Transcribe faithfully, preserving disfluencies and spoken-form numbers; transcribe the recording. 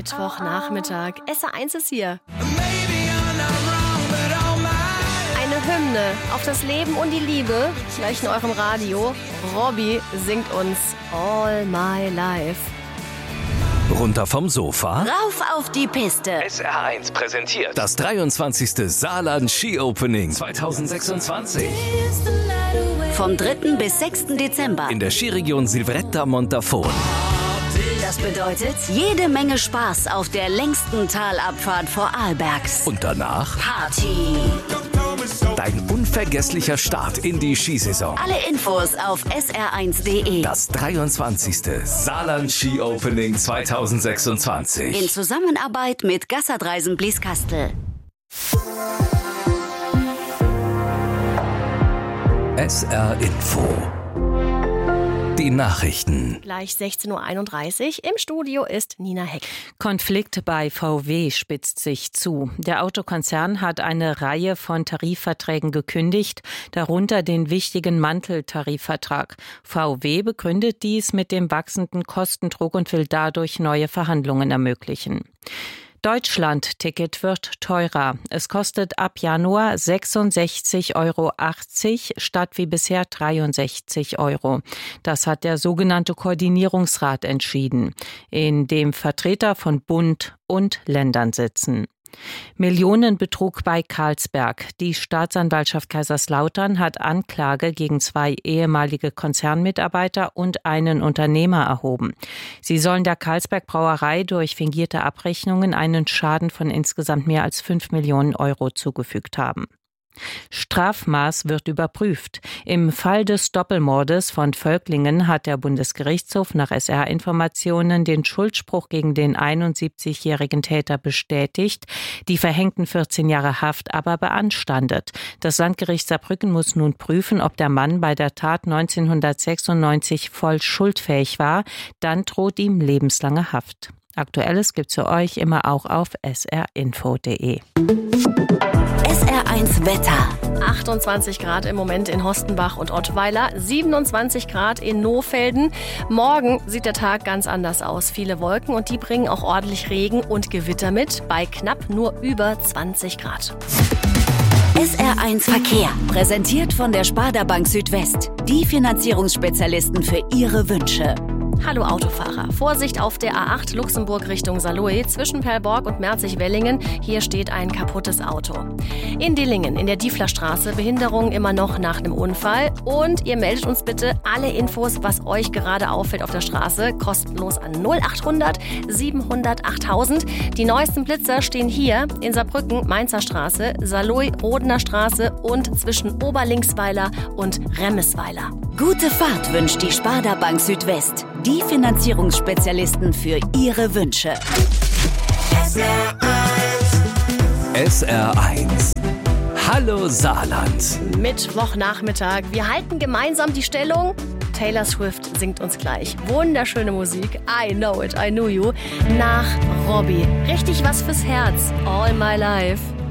Mittwochnachmittag. S R eins ist hier. Eine Hymne auf das Leben und die Liebe, gleich in eurem Radio. Robbie singt uns All My Life. Runter vom Sofa. Rauf auf die Piste. S R eins präsentiert das dreiundzwanzigste Saarland Ski Opening zwanzig sechsundzwanzig. Vom dritten bis sechsten Dezember. In der Skiregion Silvretta Montafon. Das bedeutet jede Menge Spaß auf der längsten Talabfahrt vor Arlbergs. Und danach Party. Dein unvergesslicher Start in die Skisaison. Alle Infos auf S R eins punkt de. Das dreiundzwanzigste Saarland Ski Opening zwanzig sechsundzwanzig. In Zusammenarbeit mit Gassadreisen Blieskastel. S R Info. Die Nachrichten. Gleich sechzehn Uhr einunddreißig. Im Studio ist Nina Heck. Konflikt bei V W spitzt sich zu. Der Autokonzern hat eine Reihe von Tarifverträgen gekündigt, darunter den wichtigen Manteltarifvertrag. V W begründet dies mit dem wachsenden Kostendruck und will dadurch neue Verhandlungen ermöglichen. Deutschland-Ticket wird teurer. Es kostet ab Januar sechsundsechzig Euro achtzig statt wie bisher dreiundsechzig Euro. Das hat der sogenannte Koordinierungsrat entschieden, in dem Vertreter von Bund und Ländern sitzen. Millionenbetrug bei Carlsberg. Die Staatsanwaltschaft Kaiserslautern hat Anklage gegen zwei ehemalige Konzernmitarbeiter und einen Unternehmer erhoben. Sie sollen der Carlsberg Brauerei durch fingierte Abrechnungen einen Schaden von insgesamt mehr als fünf Millionen Euro zugefügt haben. Strafmaß wird überprüft. Im Fall des Doppelmordes von Völklingen hat der Bundesgerichtshof nach S R-Informationen den Schuldspruch gegen den einundsiebzigjährigen Täter bestätigt, die verhängten vierzehn Jahre Haft aber beanstandet. Das Landgericht Saarbrücken muss nun prüfen, ob der Mann bei der Tat neunzehnhundertsechsundneunzig voll schuldfähig war. Dann droht ihm lebenslange Haft. Aktuelles gibt's für euch immer auch auf s r info punkt de. S R eins Wetter. achtundzwanzig Grad im Moment in Hostenbach und Ottweiler, siebenundzwanzig Grad in Nohfelden. Morgen sieht der Tag ganz anders aus. Viele Wolken und die bringen auch ordentlich Regen und Gewitter mit, bei knapp nur über zwanzig Grad. S R eins Verkehr, präsentiert von der Sparda Bank Südwest. Die Finanzierungsspezialisten für Ihre Wünsche. Hallo Autofahrer. Vorsicht auf der A acht Luxemburg Richtung Saarlouis zwischen Perlborg und Merzig-Wellingen. Hier steht ein kaputtes Auto. In Dillingen in der Dieflerstraße Behinderung immer noch nach einem Unfall. Und ihr meldet uns bitte alle Infos, was euch gerade auffällt auf der Straße, kostenlos an null achthundert siebenhundert achttausend. Die neuesten Blitzer stehen hier in Saarbrücken, Mainzer Straße, Saarlouis, Rodener Straße und zwischen Oberlinksweiler und Remmisweiler. Gute Fahrt wünscht die Sparda Bank Südwest. Die Finanzierungsspezialisten für Ihre Wünsche. S R eins. S R eins. Hallo Saarland. Mittwochnachmittag. Wir halten gemeinsam die Stellung. Taylor Swift singt uns gleich. Wunderschöne Musik. I know it, I knew you. Nach Robbie. Richtig was fürs Herz. All my life.